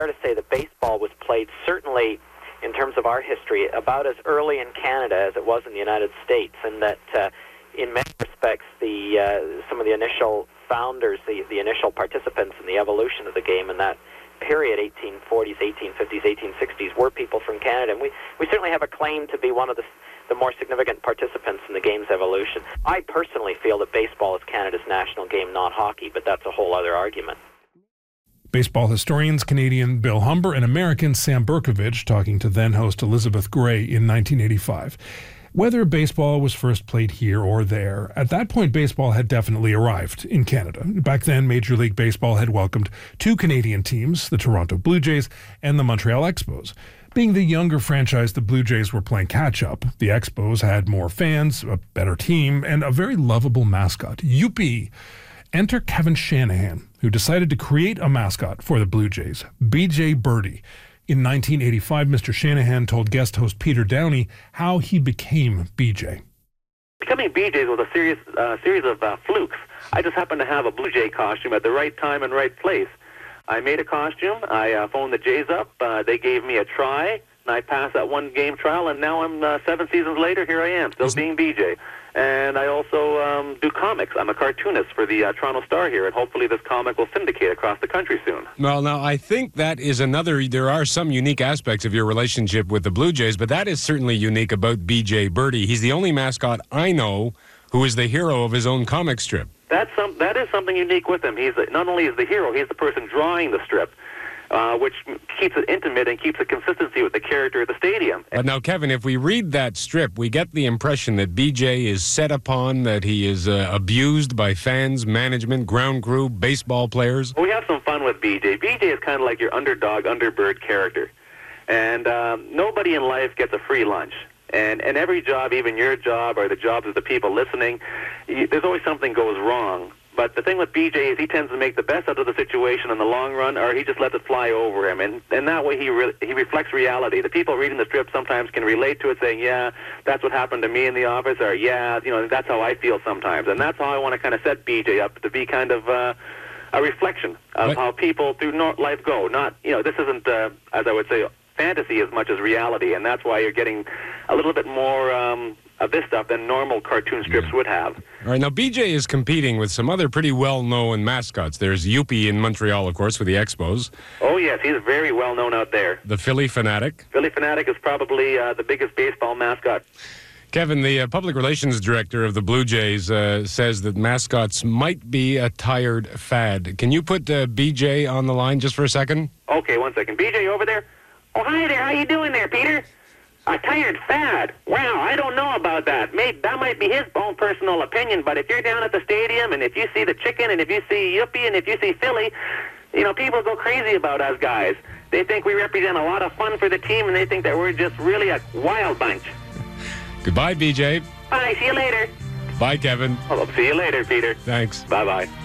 Fair to say that baseball was played, certainly in terms of our history, about as early in Canada as it was in the United States, and that in many respects, some of the initial founders, the initial participants in the evolution of the game in that period, 1840s, 1850s, 1860s, were people from Canada. And we certainly have a claim to be one of the more significant participants in the game's evolution. I personally feel that baseball is Canada's national game, not hockey, but that's a whole other argument. Baseball historians Canadian Bill Humber and American Sam Berkovich talking to then-host Elizabeth Gray in 1985. Whether baseball was first played here or there, at that point baseball had definitely arrived in Canada. Back then, Major League Baseball had welcomed two Canadian teams, the Toronto Blue Jays and the Montreal Expos. Being the younger franchise, the Blue Jays were playing catch-up. The Expos had more fans, a better team, and a very lovable mascot, Youppi. Enter Kevin Shanahan, who decided to create a mascot for the Blue Jays, B.J. Birdie. In 1985, Mr. Shanahan told guest host Peter Downey how he became B.J. Becoming B.J. was a series of flukes. I just happened to have a Blue Jay costume at the right time and right place. I made a costume. I phoned the Jays up. They gave me a try, and I passed that one game trial, and now I'm 7 seasons later, here I am, still being B.J. And I also do comics. I'm a cartoonist for the Toronto Star here, and hopefully this comic will syndicate across the country soon. Well, now, I think that is there are some unique aspects of your relationship with the Blue Jays, but that is certainly unique about B.J. Birdie. He's the only mascot I know who is the hero of his own comic strip. That is something unique with him. He's not only is the hero, he's the person drawing the strip. Which keeps it intimate and keeps a consistency with the character of the stadium. But now, Kevin, if we read that strip, we get the impression that BJ is set upon, that he is abused by fans, management, ground crew, baseball players. We have some fun with BJ. BJ is kind of like your underdog, underbird character. And nobody in life gets a free lunch. And every job, even your job or the jobs of the people listening, there's always something goes wrong. But the thing with BJ is he tends to make the best out of the situation in the long run, or he just lets it fly over him. And that way he reflects reality. The people reading the strip sometimes can relate to it, saying, yeah, that's what happened to me in the office, or yeah, that's how I feel sometimes. And that's how I want to kind of set BJ up to be kind of a reflection of how people through life go. Not, this isn't, as I would say, fantasy as much as reality. And that's why you're getting a little bit more of this stuff than normal cartoon strips would have. All right, now BJ is competing with some other pretty well-known mascots. There's Youppi in Montreal, of course, with the Expos. Oh, yes, he's very well-known out there. The Phillie Phanatic. Phillie Phanatic is probably the biggest baseball mascot. Kevin, the public relations director of the Blue Jays, says that mascots might be a tired fad. Can you put BJ on the line just for a second? Okay, 1 second. BJ, over there? Oh, hi there. How you doing there, Peter? A tired fad? Wow, I don't know about that. Maybe that might be his own personal opinion, but if you're down at the stadium and if you see the chicken and if you see Youppi and if you see Philly, people go crazy about us guys. They think we represent a lot of fun for the team, and they think that we're just really a wild bunch. Goodbye, BJ. Bye, see you later. Bye, Kevin. Well, see you later, Peter. Thanks. Bye-bye.